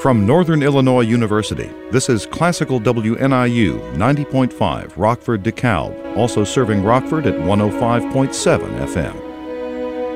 From Northern Illinois University, this is Classical WNIU 90.5 Rockford DeKalb, also serving Rockford at 105.7 FM.